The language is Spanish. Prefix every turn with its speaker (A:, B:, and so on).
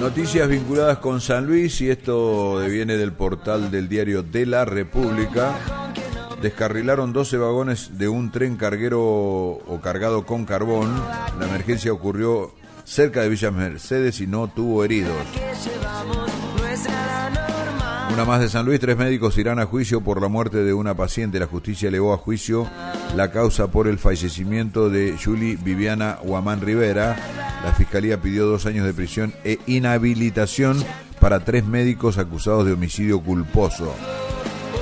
A: Noticias vinculadas con San Luis, y esto viene del portal del diario de la República. Descarrilaron 12 vagones de un tren carguero o cargado con carbón. La emergencia ocurrió cerca de Villa Mercedes y no tuvo heridos. Una más de San Luis: 3 médicos irán a juicio por la muerte de una paciente. La justicia elevó a juicio la causa por el fallecimiento de Julie Viviana Guamán Rivera. La fiscalía pidió 2 años de prisión e inhabilitación para 3 médicos acusados de homicidio culposo.